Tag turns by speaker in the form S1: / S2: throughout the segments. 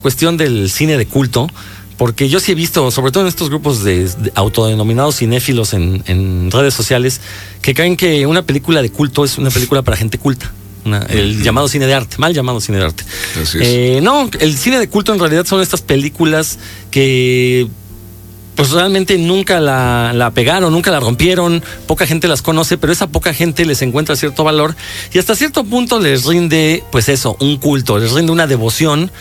S1: cuestión del cine de culto, porque yo sí he visto, sobre todo en estos grupos de autodenominados cinéfilos en redes sociales, que creen que una película de culto es una película para gente culta. El llamado cine de arte, mal llamado cine de arte.
S2: Así es.
S1: No, el cine de culto en realidad son estas películas que pues realmente nunca la pegaron, nunca la rompieron, poca gente las conoce, pero esa poca gente les encuentra cierto valor y hasta cierto punto les rinde, pues eso, un culto, les rinde una devoción.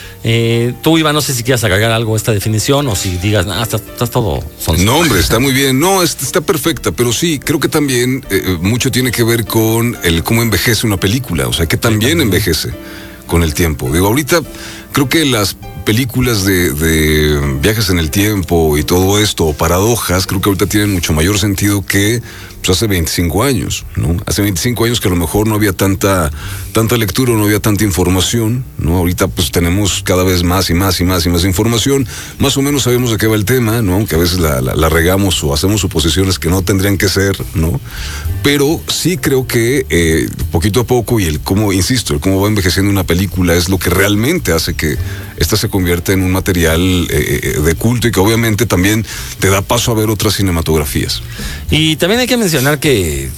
S1: Tú, Iván, no sé si quieras agregar algo a esta definición o si digas, estás todo sonso.
S2: No, hombre, está muy bien. No, está perfecta, pero sí, creo que también mucho tiene que ver con el cómo envejece una película, o sea, que también envejece con el tiempo. Digo, ahorita creo que las películas de viajes en el tiempo y todo esto, o paradojas, creo que ahorita tienen mucho mayor sentido que pues, hace 25 años, ¿no? Hace 25 años que a lo mejor no había tanta lectura, no había tanta información, ¿no? Ahorita pues tenemos cada vez más y más información, más o menos sabemos de qué va el tema, ¿no? Aunque a veces la regamos o hacemos suposiciones que no tendrían que ser, ¿no? Pero sí creo que poquito a poco y el cómo va envejeciendo una película es lo que realmente hace que esta se convierta en un material de culto y que obviamente también te da paso a ver otras cinematografías.
S1: Y también hay que mencionar que,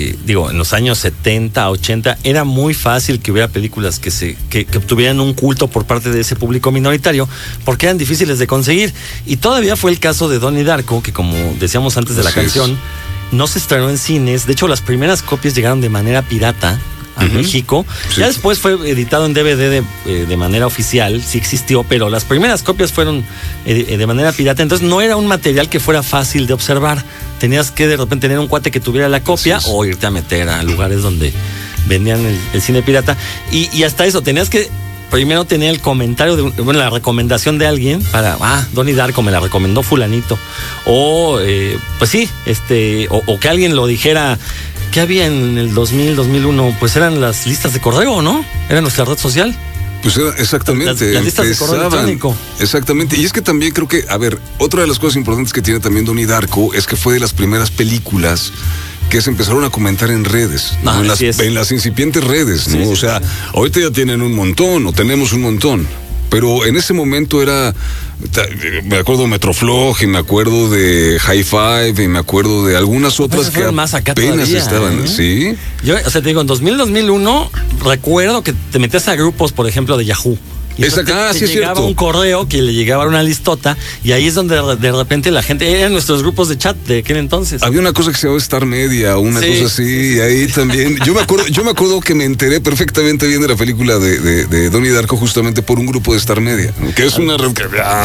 S1: en los años 70, 80, era muy fácil que hubiera películas que obtuvieran un culto por parte de ese público minoritario, porque eran difíciles de conseguir. Y todavía fue el caso de Donnie Darko, que como decíamos antes de la canción, no se estrenó en cines. De hecho, las primeras copias llegaron de manera pirata a México. Sí. Ya después fue editado en DVD de manera oficial, sí existió, pero las primeras copias fueron de manera pirata, entonces no era un material que fuera fácil de observar. Tenías que de repente tener un cuate que tuviera la copia o irte a meter a lugares donde vendían el cine pirata. Y hasta eso, tenías que primero tener el comentario la recomendación de alguien para, Donnie Darko me la recomendó fulanito. O, pues sí, o que alguien lo dijera. ¿Qué había en el 2000, 2001? Pues eran las listas de correo, ¿no? Era nuestra red social.
S2: Pues era exactamente.
S1: Las listas de correo electrónico.
S2: Exactamente. Y es que también creo que, otra de las cosas importantes que tiene también Donnie Darko es que fue de las primeras películas que se empezaron a comentar en redes, ¿no? En las incipientes redes, ¿no?
S1: Sí,
S2: o sea, ahorita ya tienen un montón, o tenemos un montón. Pero en ese momento me acuerdo de Metroflog, y me acuerdo de High Five, y me acuerdo de algunas otras que
S1: más acá
S2: apenas
S1: todavía,
S2: estaban, ¿sí?
S1: Yo, te digo, en 2000, 2001, recuerdo que te metías a grupos, por ejemplo, de Yahoo. Y
S2: sí, es
S1: llegaba
S2: cierto.
S1: Un correo que le llegaba una listota y ahí es donde de repente la gente, eran nuestros grupos de chat de aquel entonces.
S2: Había una cosa que se llamaba Star Media, cosa así, y ahí también. Yo me acuerdo que me enteré perfectamente bien de la película de Donnie Darko justamente por un grupo de Star Media, que es una red que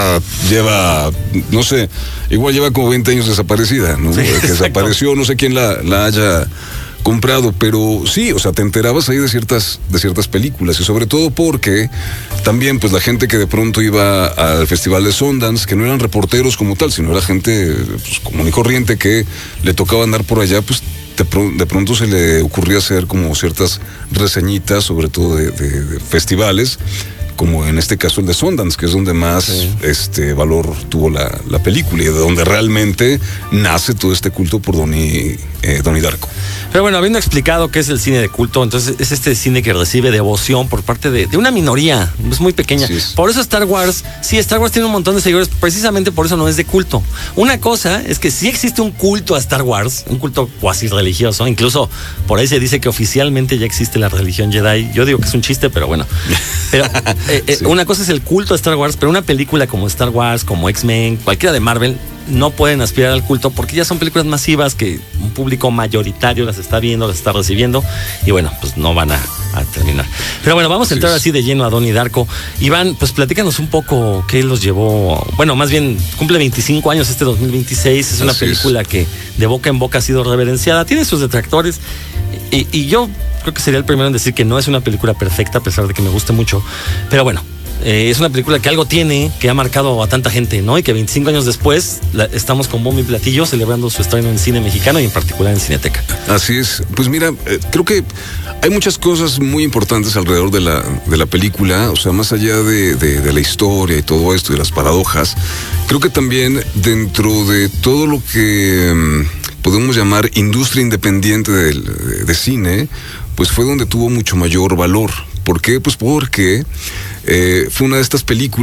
S2: lleva, no sé, igual lleva como 20 años desaparecida, ¿no? Que desapareció, no sé quién la haya comprado, pero sí, o sea, te enterabas ahí de ciertas películas y sobre todo porque también pues la gente que de pronto iba al Festival de Sundance, que no eran reporteros como tal, sino era gente pues, común y corriente que le tocaba andar por allá, pues de pronto se le ocurría hacer como ciertas reseñitas, sobre todo de festivales, como en este caso el de Sundance, que es donde más valor tuvo la película y de donde realmente nace todo este culto por Donnie Darko.
S1: Pero bueno, habiendo explicado qué es el cine de culto, entonces es este cine que recibe devoción por parte de una minoría, es muy pequeña. Sí. Por eso Star Wars tiene un montón de seguidores, precisamente por eso no es de culto. Una cosa es que sí existe un culto a Star Wars, un culto cuasi religioso, incluso por ahí se dice que oficialmente ya existe la religión Jedi. Yo digo que es un chiste, pero bueno. Pero una cosa es el culto a Star Wars, pero una película como Star Wars, como X-Men, cualquiera de Marvel, no pueden aspirar al culto porque ya son películas masivas que un público mayoritario las está viendo, las está recibiendo y bueno, pues no van a terminar. Pero bueno, vamos a entrar así de lleno a Donnie Darko. Iván, pues platícanos un poco qué los llevó, bueno, más bien cumple 25 años este 2026, es una película que de boca en boca ha sido reverenciada, tiene sus detractores y yo creo que sería el primero en decir que no es una película perfecta a pesar de que me guste mucho, pero bueno, es una película que algo tiene, que ha marcado a tanta gente, ¿no? Y que 25 años después estamos con bombo y platillo celebrando su estreno en cine mexicano y en particular en Cineteca.
S2: Así es. Pues mira, creo que hay muchas cosas muy importantes alrededor de la película, o sea, más allá de la historia y todo esto y las paradojas, creo que también dentro de todo lo que podemos llamar industria independiente de cine, pues fue donde tuvo mucho mayor valor. ¿Por qué? Pues porque fue una de estas películas